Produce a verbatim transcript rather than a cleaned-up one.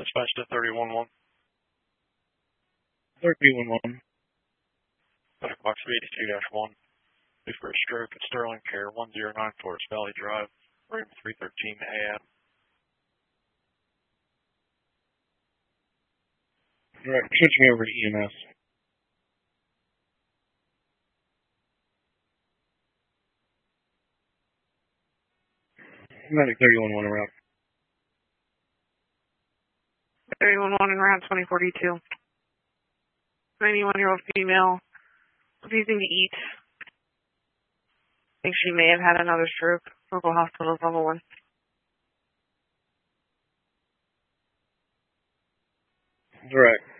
Dispatch to thirty-one one. thirty-one one. Back box eighty-two dash one. Due for a stroke at Sterling Care, one zero nine Forest Valley Drive, room three thirteen A M. Alright, switching over to E M S. Medic thirty-one one around. thirty-one one around twenty forty-two. ninety-one-year-old female, refusing to eat. I think she may have had another stroke. Local hospital level one. Direct.